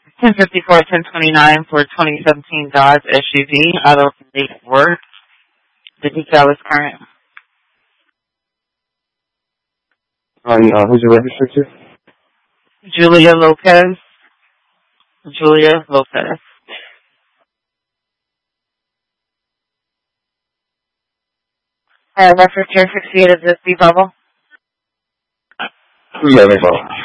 1054-1029 for 2017 Dodge SUV, auto from work. The detail is current. Who's it registered to? Julia Lopez. Julia Lopez. Reference here 68 is this the bubble? Yeah, they both.